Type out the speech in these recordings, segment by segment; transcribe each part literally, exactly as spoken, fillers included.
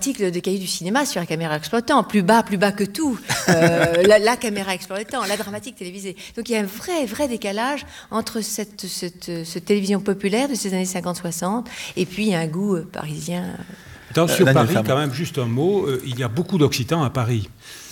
l'article de Cahiers du cinéma sur la caméra exploitant, plus bas, plus bas que tout, euh, la, la caméra exploitant, la dramatique télévisée. Donc il y a un vrai, vrai décalage entre cette, cette, cette télévision populaire de ces années cinquante soixante et puis un goût euh, parisien. Dans, sur euh, Paris, Fermand. quand même, juste un mot, euh, il y a beaucoup d'Occitans à Paris.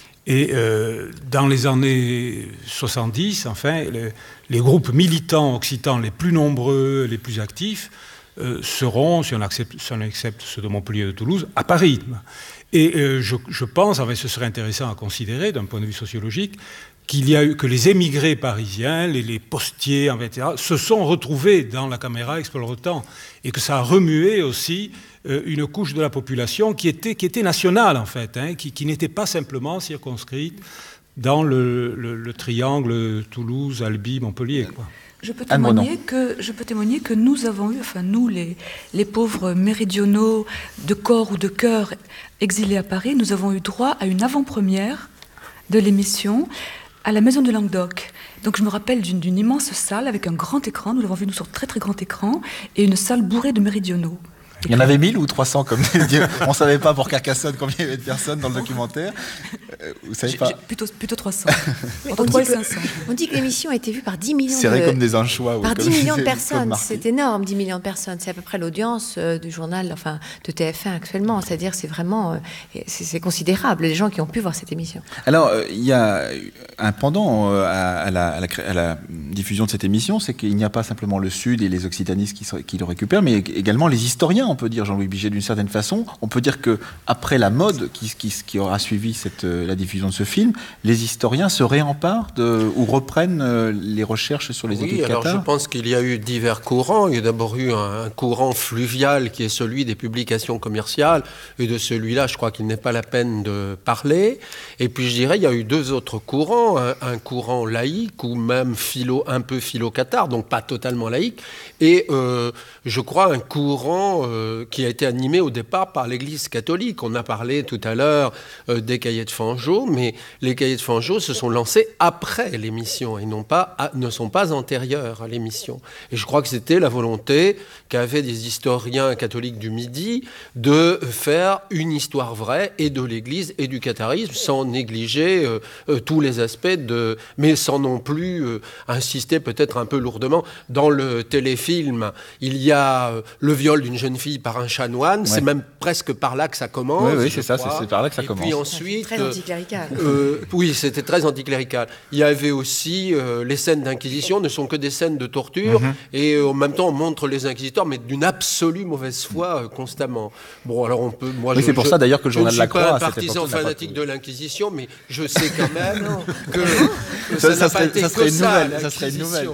Et euh, dans les années soixante-dix, enfin, les, les groupes militants occitans les plus nombreux, les plus actifs, euh, seront, si on, accepte, si on accepte ceux de Montpellier et de Toulouse, à Paris. Et euh, je, je pense, enfin, ce serait intéressant à considérer d'un point de vue sociologique, qu'il y a eu, que les émigrés parisiens, les, les postiers, et cetera, se sont retrouvés dans la caméra exploitant, et que ça a remué aussi euh, une couche de la population qui était, qui était nationale, en fait, hein, qui, qui n'était pas simplement circonscrite dans le, le, le triangle Toulouse, Albi, Montpellier, quoi. Je peux, témoigner que, je peux témoigner que nous avons eu, enfin nous, les, les pauvres méridionaux de corps ou de cœur exilés à Paris, nous avons eu droit à une avant-première de l'émission à la Maison du Languedoc. Donc je me rappelle d'une, d'une immense salle avec un grand écran, nous l'avons vu nous sur très très grand écran, et une salle bourrée de méridionaux. Il y en avait mille ou trois cents comme on ne savait pas pour Carcassonne combien il y avait de personnes dans le documentaire. Euh, vous savez pas. Plutôt, plutôt trois cents. Entre trois et cinq cents. On dit que l'émission a été vue par dix millions Serré de... comme des anchois. Par oui, dix millions de personnes. C'est énorme, dix millions de personnes. C'est à peu près l'audience euh, du journal, enfin, de T F un actuellement. C'est-à-dire, c'est vraiment... Euh, c'est, c'est considérable, les gens qui ont pu voir cette émission. Alors, euh, il y a un pendant euh, à, à, la, à, la, à la diffusion de cette émission, c'est qu'il n'y a pas simplement le Sud et les occitanistes qui, qui le récupèrent, mais également les historiens, on peut dire, Jean-Louis Biget, d'une certaine façon. On peut dire qu'après la mode qui, qui, qui aura suivi cette, la diffusion de ce film, les historiens se réemparent de, ou reprennent euh, les recherches sur les oui, études alors Qatar. Je pense qu'il y a eu divers courants. Il y a d'abord eu un, un courant fluvial qui est celui des publications commerciales, et de celui-là, je crois qu'il n'est pas la peine de parler. Et puis je dirais, il y a eu deux autres courants, un, un courant laïque ou même philo, un peu philo-Qatar, donc pas totalement laïque, et euh, je crois un courant euh, qui a été animé au départ par l'Église catholique. On a parlé tout à l'heure euh, des Cahiers de Fangeau, mais les Cahiers de Fangeau se sont lancés après l'émission et non pas à, ne sont pas antérieurs à l'émission. Et je crois que c'était la volonté qu'avaient des historiens catholiques du Midi de faire une histoire vraie et de l'Église et du catharisme sans négliger euh, euh, tous les aspects de, mais sans non plus euh, insister peut-être un peu lourdement. Dans le téléfilm, il y a euh, le viol d'une jeune fille par un chanoine. Ouais. C'est même presque par là que ça commence. Oui, oui, c'est ça, c'est, c'est par là que ça et commence. Puis ensuite, très anticlérical. Euh, oui, c'était très anticlérical. Il y avait aussi euh, les scènes d'inquisition ne sont que des scènes de torture, mm-hmm. et euh, en même temps on montre les inquisiteurs, mais d'une absolue mauvaise foi euh, constamment. Bon, alors on peut. Moi, oui, je, c'est pour je, ça d'ailleurs que le journal de La Croix. Je ne suis pas un partisan fanatique de l'inquisition, mais je sais quand même que, que ça, ça, ça, n'a serait, pas été ça serait que une ça, nouvelle. Ça serait une nouvelle.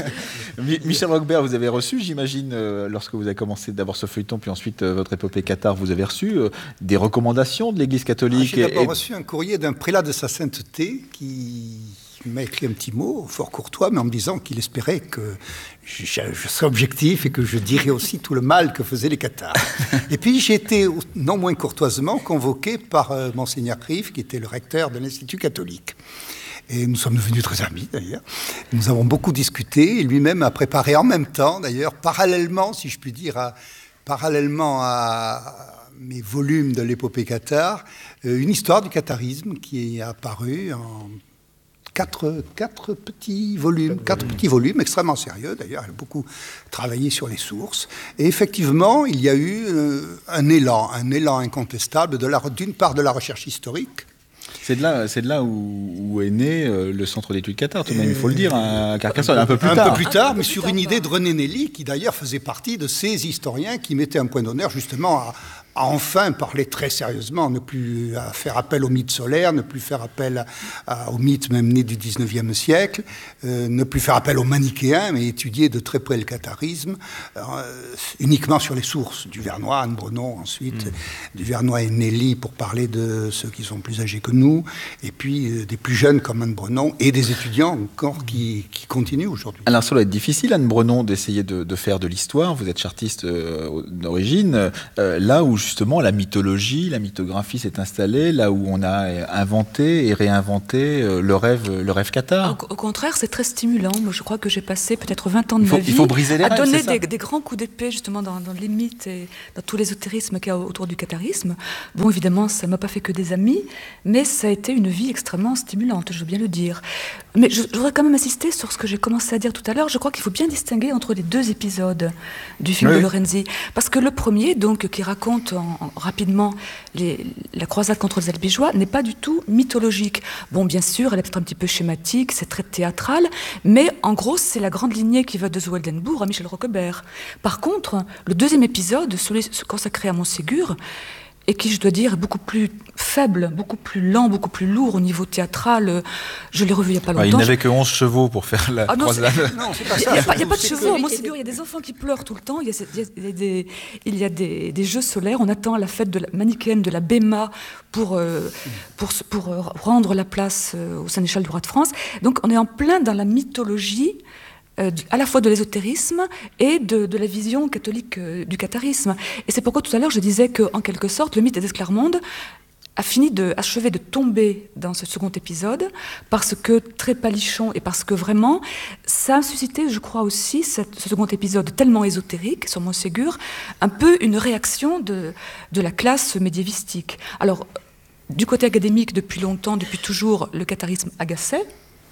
Michel Roquebert, vous avez reçu, j'imagine, euh, lorsque vous avez commencé d'abord ce feuilleton, puis ensuite euh, votre épopée Qatar, vous avez reçu euh, des recommandations de l'Église catholique. Ah, j'ai d'abord et... reçu un courrier d'un prélat de sa sainteté qui m'a écrit un petit mot, fort courtois, mais en me disant qu'il espérait que je, je serais objectif et que je dirais aussi tout le mal que faisaient les Qatars. Et puis j'ai été, non moins courtoisement, convoqué par euh, Monseigneur Rive, qui était le recteur de l'Institut catholique. Et nous sommes devenus très amis, d'ailleurs. Nous avons beaucoup discuté, et lui-même a préparé en même temps, d'ailleurs, parallèlement, si je puis dire, à, parallèlement à mes volumes de l'épopée Qatar, euh, une histoire du qatarisme qui est apparue en quatre, quatre petits volumes, quatre petits volumes extrêmement sérieux, d'ailleurs, elle a beaucoup travaillé sur les sources. Et effectivement, il y a eu euh, un élan, un élan incontestable, de la, d'une part de la recherche historique. C'est de là, c'est de là où, où est né euh, le centre d'études Qatar, tout de même, il faut le dire, à Carcassonne, un peu plus un tard. Un peu plus tard, mais sur une idée de René Nelly, qui d'ailleurs faisait partie de ces historiens qui mettaient un point d'honneur justement à, à enfin parler très sérieusement, ne plus à faire appel au mythe solaire, ne plus faire appel à, à, au mythe même né du dix-neuvième siècle, euh, ne plus faire appel aux manichéens, mais étudier de très près le qatarisme, euh, uniquement sur les sources, du Vernois, Anne Brenon ensuite, mmh. du Vernois et Nelly pour parler de ceux qui sont plus âgés que nous, et puis euh, des plus jeunes comme Anne Brenon, et des étudiants encore qui, qui continuent aujourd'hui. Alors ça doit être difficile, Anne Brenon, d'essayer de, de faire de l'histoire, vous êtes chartiste euh, d'origine, euh, là où justement la mythologie, la mythographie s'est installée, là où on a inventé et réinventé le rêve, le rêve cathare. Au, au contraire, c'est très stimulant. Moi, je crois que j'ai passé peut-être vingt ans de il faut, ma vie il faut briser les à rêves, donner c'est ça des, des grands coups d'épée justement dans, dans les mythes et dans tout l'ésotérisme qu'il y a autour du catharisme. Bon, évidemment, ça ne m'a pas fait que des amis, mais ça a été une vie extrêmement stimulante, je veux bien le dire. Mais je, je voudrais quand même insister sur ce que j'ai commencé à dire tout à l'heure. Je crois qu'il faut bien distinguer entre les deux épisodes du film oui. de Lorenzi. Parce que le premier, donc, qui raconte en, en, rapidement les, la croisade contre les Albigeois, n'est pas du tout mythologique. Bon, bien sûr, elle est peut-être un petit peu schématique, c'est très théâtral, mais en gros, c'est la grande lignée qui va de Zoeldenbourg à Michel Roquebert. Par contre, le deuxième épisode, celui consacré à Montségur, et qui, je dois dire, est beaucoup plus faible, beaucoup plus lent, beaucoup plus lourd au niveau théâtral. Je l'ai revu il n'y a pas longtemps. Ah, il n'avait que onze chevaux pour faire la ah, non, croisade. Non, c'est pas ça. Il n'y a, a pas de chevaux à Montségur, il y a des enfants qui pleurent tout le temps, il y a, il y a, il y a, des, il y a des, des jeux solaires, on attend la fête de la manichéenne de la Béma pour, euh, pour, pour euh, rendre la place euh, au Sénéchal du roi de France. Donc on est en plein dans la mythologie, Euh, à la fois de l'ésotérisme et de, de la vision catholique euh, du catharisme. Et c'est pourquoi tout à l'heure je disais qu'en quelque sorte, le mythe des Esclarmonde a fini de achever de tomber dans ce second épisode, parce que très palichon et parce que vraiment, ça a suscité, je crois aussi, cette, ce second épisode tellement ésotérique sur Montségur, un peu une réaction de, de la classe médiévistique. Alors, du côté académique, depuis longtemps, depuis toujours, le catharisme agaçait.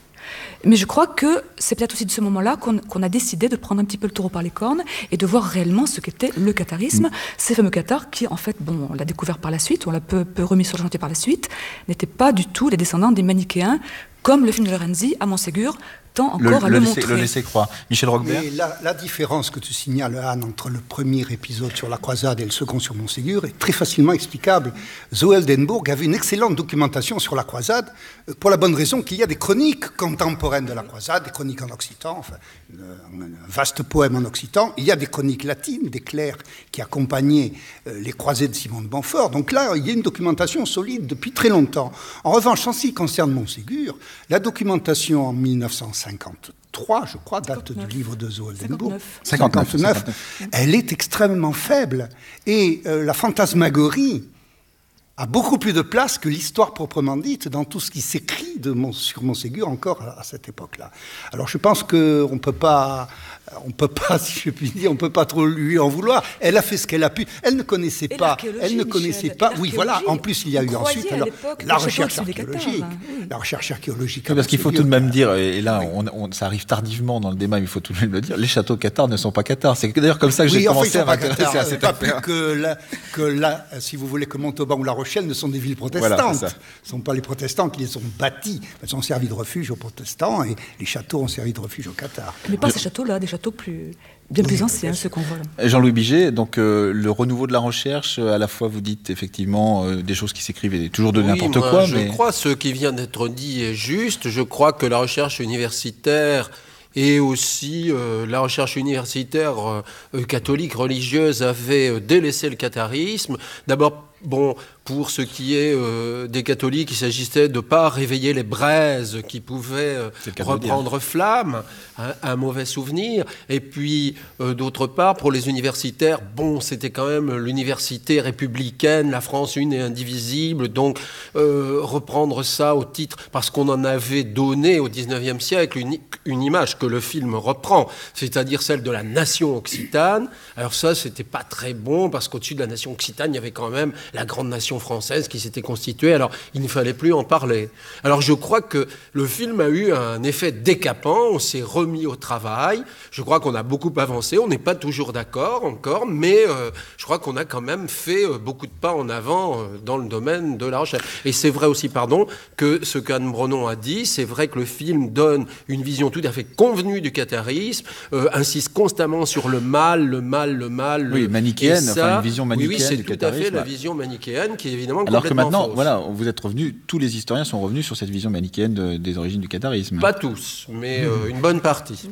Mais je crois que c'est peut-être aussi de ce moment-là qu'on, qu'on a décidé de prendre un petit peu le taureau par les cornes et de voir réellement ce qu'était le catharisme. Mmh. Ces fameux cathars qui, en fait, bon, on l'a découvert par la suite, on l'a peu, peu remis sur le chantier par la suite, n'étaient pas du tout les descendants des manichéens, comme le film de Lorenzi à Montségur tend encore le, à le, le montrer. Laisser, le laisser croire. Michel Roquebert. Mais la, la différence que tu signales, Anne, entre le premier épisode sur la croisade et le second sur Montségur est très facilement explicable. Zoeldenbourg avait une excellente documentation sur la croisade, pour la bonne raison qu'il y a des chroniques contemporaines de la croisade, des chroniques en occitan, enfin, un vaste poème en occitan. Il y a des chroniques latines, des clercs qui accompagnaient les croisés de Simon de Montfort. Donc là, il y a une documentation solide depuis très longtemps. En revanche, en ce qui concerne Montségur, la documentation en mille neuf cent cinquante-trois, je crois, date cinquante-neuf. du livre de Zoeldenbourg. cinquante-neuf. cinquante-neuf. Elle est extrêmement faible. Et euh, la fantasmagorie a beaucoup plus de place que l'histoire proprement dite dans tout ce qui s'écrit de Mont- sur Montségur encore à, à cette époque-là. Alors je pense qu'on ne peut pas, on peut pas, si je puis dire, on peut pas trop lui en vouloir. Elle a fait ce qu'elle a pu. Elle ne connaissait Et pas. l'archéologie, Elle ne Michel, connaissait et pas. Oui, voilà. l'archéologie. En plus, il y a On eu croyait ensuite à alors, l'époque la le recherche château des archéologique. Cathares, hein, oui. La recherche archéologique. Oui, parce qu'il faut tout de Montségur. même dire, et là, on, on, ça arrive tardivement dans le débat, mais il faut tout de même le dire, les châteaux cathares ne sont pas cathares. C'est d'ailleurs comme ça que j'ai Oui, enfin, ils commencé sont à pas m'intéresser cathares, à cette pas affaire. plus que là, que là, si vous voulez, que Montauban ou La Rochelle ne sont des villes protestantes. Voilà, c'est ça. Ce ne sont pas les protestants qui les ont bâtis. Elles ont servi de refuge aux protestants et les châteaux ont servi de refuge aux cathares. Mais pas ces châteaux-là, des châteaux plus, bien plus anciens, ceux qu'on voit là. Jean-Louis Biget, donc euh, le renouveau de la recherche, à la fois vous dites effectivement euh, des choses qui s'écrivent et toujours de Oui, n'importe moi, quoi, je mais crois ce qui vient d'être dit est juste. Je crois que la recherche universitaire et aussi euh, la recherche universitaire euh, catholique religieuse avait euh, délaissé le catharisme. D'abord, bon, pour ce qui est euh, des catholiques, il s'agissait de ne pas réveiller les braises qui pouvaient euh, reprendre flamme, un, un mauvais souvenir. Et puis, euh, d'autre part, pour les universitaires, bon, c'était quand même l'université républicaine, la France une et indivisible, donc euh, reprendre ça au titre, parce qu'on en avait donné au dix-neuvième siècle une, une image que le film reprend, c'est-à-dire celle de la nation occitane. Alors ça, c'était pas très bon, parce qu'au-dessus de la nation occitane, il y avait quand même la grande nation française qui s'était constituée, alors il ne fallait plus en parler. Alors je crois que le film a eu un effet décapant, on s'est remis au travail, je crois qu'on a beaucoup avancé, on n'est pas toujours d'accord encore, mais euh, je crois qu'on a quand même fait euh, beaucoup de pas en avant euh, dans le domaine de la recherche. Et c'est vrai aussi, pardon, que ce qu'Anne Brenon a dit, c'est vrai que le film donne une vision tout à fait convenue du catharisme, euh, insiste constamment sur le mal, le mal, le mal. oui, le... manichéenne, ça, enfin une vision manichéenne oui, oui, c'est du tout à catharisme. fait la vision manichéenne qui est évidemment Alors que complètement maintenant, fausse. voilà, vous êtes revenus, tous les historiens sont revenus sur cette vision manichéenne de, des origines du catharisme. Pas tous, mais euh, une bonne partie.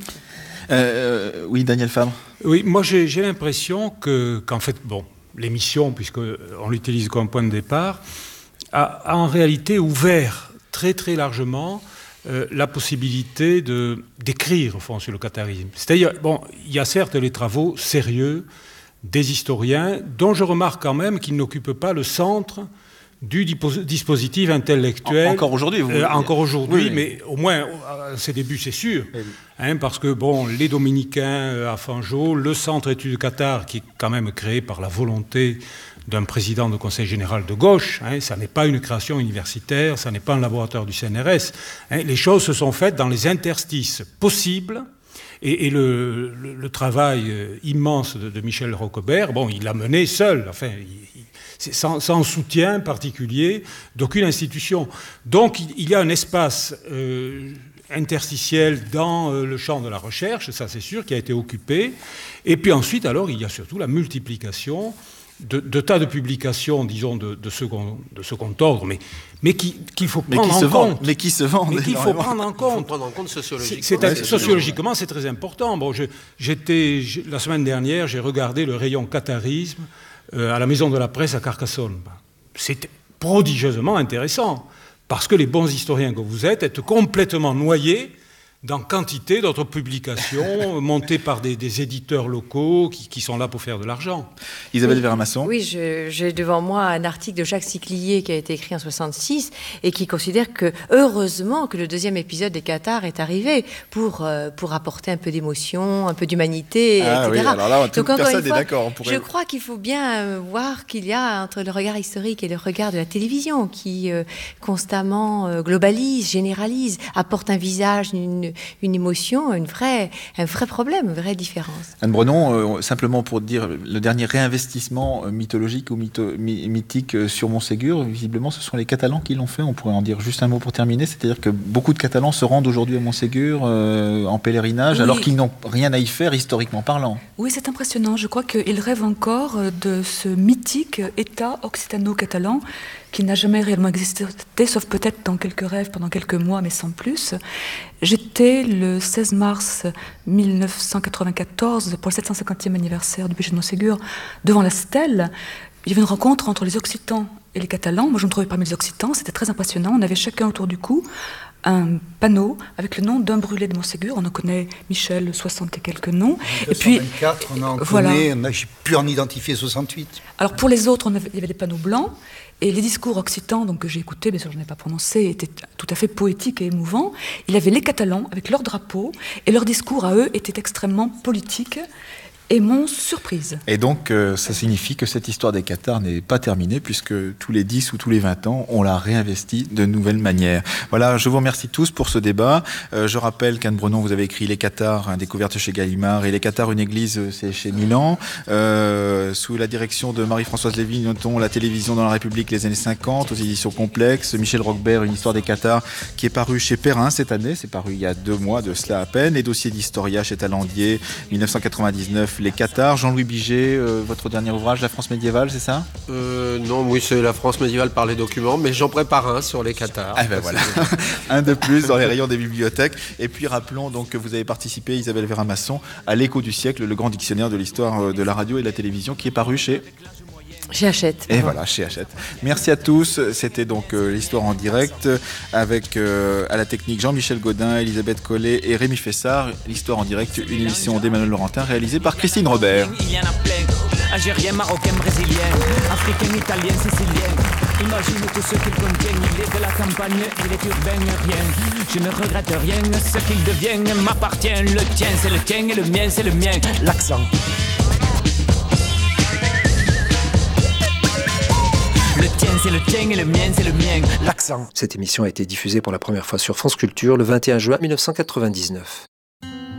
Euh, oui, Daniel Fabre. Oui, moi j'ai, j'ai l'impression que, qu'en fait, bon, l'émission, puisqu'on l'utilise comme point de départ, a, a en réalité ouvert très très largement euh, la possibilité de, d'écrire au fond sur le catharisme. C'est-à-dire, bon, il y a certes les travaux sérieux des historiens, dont je remarque quand même qu'ils n'occupent pas le centre du dispositif intellectuel. En, encore aujourd'hui, vous... euh, Encore aujourd'hui, oui, mais au moins à ses débuts, c'est sûr. Oui. Hein, parce que, bon, les Dominicains à Fanjeau, le Centre Études Qatar, qui est quand même créé par la volonté d'un président de conseil général de gauche, hein, ça n'est pas une création universitaire, ça n'est pas un laboratoire du C N R S. Hein, les choses se sont faites dans les interstices possibles. Et, et le, le, le travail euh, immense de, de Michel Roquebert, bon, il l'a mené seul, enfin, il, il, sans, sans soutien particulier d'aucune institution. Donc, il, il y a un espace euh, interstitiel dans euh, le champ de la recherche, ça c'est sûr, qui a été occupé. Et puis ensuite, alors, il y a surtout la multiplication de, de tas de publications, disons, de, de, second, de second ordre, mais, mais qui, qu'il faut prendre mais qui en se compte. Vendent, mais qui se vendent. Mais qu'il faut prendre en compte. Il faut prendre en compte sociologiquement. C'est, c'est, sociologiquement, c'est très important. Bon, je, j'étais, la semaine dernière, j'ai regardé le rayon qatarisme euh, à la Maison de la Presse à Carcassonne. C'est prodigieusement intéressant, parce que les bons historiens que vous êtes êtes complètement noyés dans quantité d'autres publications montées par des, des éditeurs locaux qui, qui sont là pour faire de l'argent. Isabelle oui, Vermasson. Oui, je, j'ai devant moi un article de Jacques Siclier qui a été écrit en soixante-six et qui considère que, heureusement, que le deuxième épisode des Qatars est arrivé pour, euh, pour apporter un peu d'émotion, un peu d'humanité, ah, et cetera. Oui, alors là, toute Donc, personne est d'accord. On pourrait... Je crois qu'il faut bien voir qu'il y a entre le regard historique et le regard de la télévision qui euh, constamment euh, globalise, généralise, apporte un visage, une une émotion, une vraie, un vrai problème, une vraie différence. Anne Brenon, euh, simplement pour dire, le dernier réinvestissement euh, mythologique ou mytho, my, mythique euh, sur Montségur, visiblement, ce sont les Catalans qui l'ont fait. On pourrait en dire juste un mot pour terminer. C'est-à-dire que beaucoup de Catalans se rendent aujourd'hui à Montségur euh, en pèlerinage, oui. alors qu'ils n'ont rien à y faire historiquement parlant. Oui, c'est impressionnant. Je crois qu'ils rêvent encore de ce mythique État occitano-catalan qui n'a jamais réellement existé, sauf peut-être dans quelques rêves pendant quelques mois, mais sans plus. J'étais le seize mars mille neuf cent quatre-vingt-quatorze, pour le sept cent cinquantième anniversaire du péché de Montségur, devant la stèle. Il y avait une rencontre entre les Occitans et les Catalans. Moi, je me trouvais parmi les Occitans, c'était très impressionnant. On avait chacun autour du cou un panneau avec le nom d'un brûlé de Montségur. On en connaît, Michel, soixante et quelques noms. Et puis, on en voilà. connaît, on a, j'ai pu en identifier soixante-huit. Alors, pour les autres, on avait, il y avait des panneaux blancs. Et les discours occitans donc, que j'ai écoutés, bien sûr je n'ai pas prononcé, étaient tout à fait poétiques et émouvants. Il y avait les Catalans avec leur drapeau, et leurs discours à eux étaient extrêmement politiques et m'ont surprise. Et donc, euh, ça signifie que cette histoire des Qatars n'est pas terminée, puisque tous les dix ou tous les vingt ans, on la réinvestit de nouvelles manières. Voilà, je vous remercie tous pour ce débat. Euh, je rappelle qu'Anne Brenon, vous avez écrit Les Qatars, hein, découverte chez Gallimard, et Les Qatars, une église, c'est chez Milan. Euh, sous la direction de Marie-Françoise Lévy, notons La télévision dans la République, les années cinquante, aux éditions Complexes. Michel Roquebert, Une histoire des Qatars, qui est paru chez Perrin cette année. C'est paru il y a deux mois de cela à peine. Les dossiers d'Historia chez Talandier, dix-neuf cent quatre-vingt-dix-neuf. Les Qatars. Jean-Louis Biget, euh, votre dernier ouvrage, La France médiévale, c'est ça euh, Non, oui, c'est La France médiévale par les documents, mais j'en prépare un sur les Qatars. Ah ben voilà, un de plus dans les rayons des bibliothèques. Et puis rappelons donc que vous avez participé, Isabelle Vermasson, à l'Écho du siècle, le grand dictionnaire de l'histoire de la radio et de la télévision, qui est paru chez... Chez Hachette. Et voilà, chez Hachette. Merci à tous. C'était donc euh, l'histoire en direct avec euh, à la technique Jean-Michel Gaudin, Elisabeth Collet et Rémi Fessard. L'histoire en direct, une émission d'Emmanuel Laurentin réalisée par Christine Robert. Il y en a plein, algérien, marocain, brésilien, africain, italien, sicilien. Imagine tout ce qu'il contient, il est de la campagne, il est urbain, rien. Je ne regrette rien, ce qu'il devient m'appartient. Le tien, c'est le tien et le mien, c'est le mien. L'accent. Le tien, c'est le tien et le mien, c'est le mien. L'accent. Cette émission a été diffusée pour la première fois sur France Culture le vingt et un juin mille neuf cent quatre-vingt-dix-neuf.